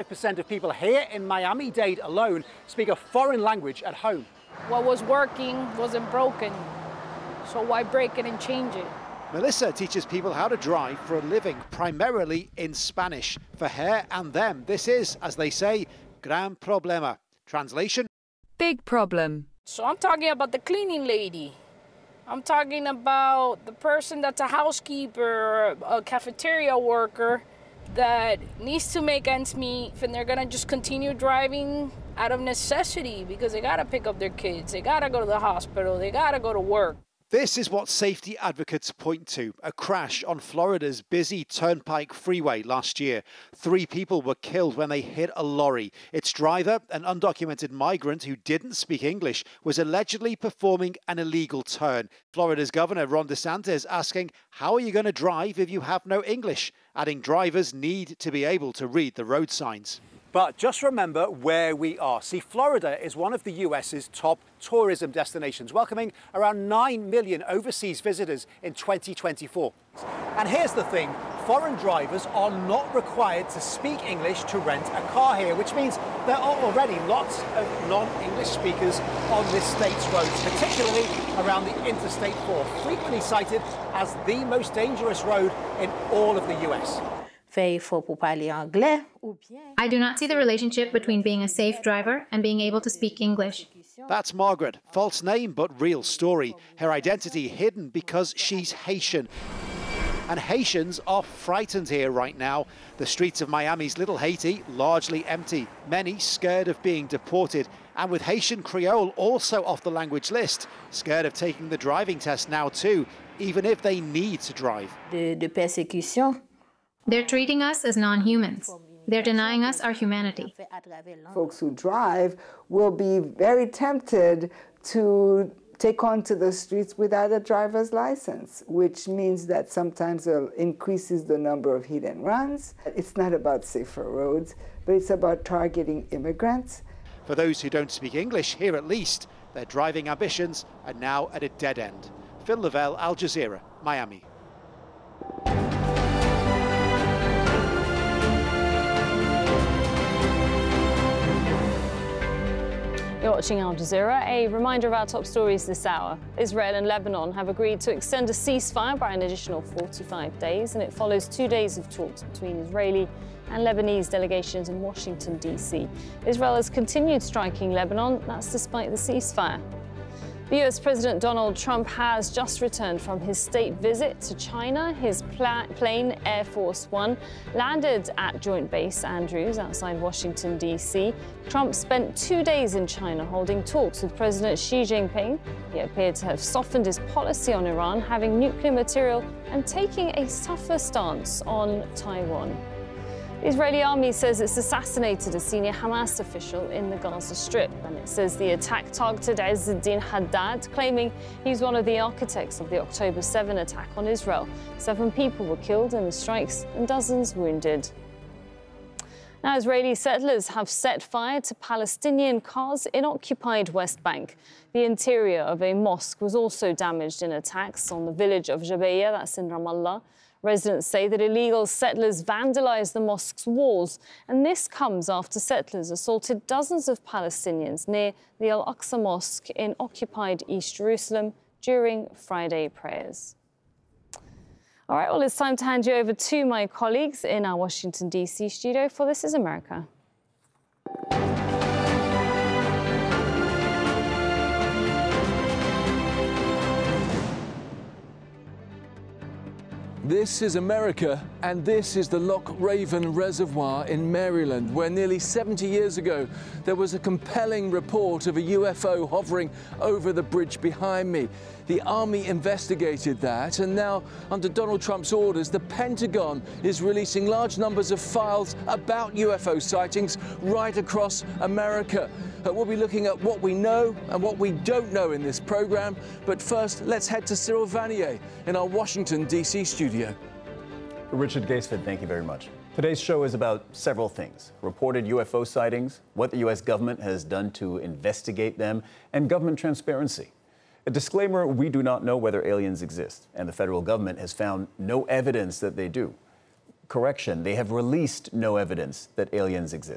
85% of people here in Miami-Dade alone speak a foreign language at home. What was working wasn't broken, so why break it and change it? Melissa teaches people how to drive for a living, primarily in Spanish. For her and them, this is, as they say, gran problema. Translation? Big problem. So I'm talking about the cleaning lady. I'm talking about the person that's a housekeeper, a cafeteria worker that needs to make ends meet, and they're gonna just continue driving out of necessity because they gotta pick up their kids, they gotta go to the hospital, they gotta go to work. This is what safety advocates point to. A crash on Florida's busy Turnpike Freeway last year. 3 people were killed when they hit a lorry. Its driver, an undocumented migrant who didn't speak English, was allegedly performing an illegal turn. Florida's Governor Ron DeSantis asking, how are you going to drive if you have no English? Adding drivers need to be able to read the road signs. But just remember where we are. See, Florida is one of the US's top tourism destinations, welcoming around 9 million overseas visitors in 2024. And here's the thing, foreign drivers are not required to speak English to rent a car here, which means there are already lots of non-English speakers on this state's roads, particularly around the Interstate 4, frequently cited as the most dangerous road in all of the US. I do not see the relationship between being a safe driver and being able to speak English. That's Margaret, false name but real story. Her identity hidden because she's Haitian. And Haitians are frightened here right now. The streets of Miami's Little Haiti largely empty, many scared of being deported. And with Haitian Creole also off the language list, scared of taking the driving test now too, even if they need to drive. They're treating us as non-humans. They're denying us our humanity. Folks who drive will be very tempted to take onto the streets without a driver's license, which means that sometimes it increases the number of hit and runs. It's not about safer roads, but it's about targeting immigrants. For those who don't speak English, here at least, their driving ambitions are now at a dead end. Phil Lavelle, Al Jazeera, Miami. You're watching Al Jazeera. A reminder of our top stories this hour. Israel and Lebanon have agreed to extend a ceasefire by an additional 45 days, and it follows 2 days of talks between Israeli and Lebanese delegations in Washington, D.C. Israel has continued striking Lebanon, that's despite the ceasefire. The US President Donald Trump has just returned from his state visit to China. His plane, Air Force One, landed at Joint Base Andrews outside Washington, D.C. Trump spent 2 days in China holding talks with President Xi Jinping. He appeared to have softened his policy on Iran, having nuclear material and taking a tougher stance on Taiwan. The Israeli army says it's assassinated a senior Hamas official in the Gaza Strip, and it says the attack targeted Izzeddin Haddad, claiming he's one of the architects of the October 7 attack on Israel. 7 people were killed in the strikes and dozens wounded. Now, Israeli settlers have set fire to Palestinian cars in occupied West Bank. The interior of a mosque was also damaged in attacks on the village of Jabeya, that's in Ramallah. Residents say that illegal settlers vandalized the mosque's walls, and this comes after settlers assaulted dozens of Palestinians near the Al-Aqsa Mosque in occupied East Jerusalem during Friday prayers. All right, well, it's time to hand you over to my colleagues in our Washington, D.C. studio for This Is America. This is America, and this is the Loch Raven Reservoir in Maryland, where nearly 70 years ago there was a compelling report of a UFO hovering over the bridge behind me. The Army investigated that, and now, under Donald Trump's orders, the Pentagon is releasing large numbers of files about UFO sightings right across America. We'll be looking at what we know and what we don't know in this program. But first, let's head to Cyril Vanier in our Washington, D.C. studio. Richard Gaisford, thank you very much. Today's show is about several things: reported UFO sightings, what the U.S. government has done to investigate them, and government transparency. A disclaimer: we do not know whether aliens exist, and the federal government has found no evidence that they do. Correction, they have released no evidence that aliens exist.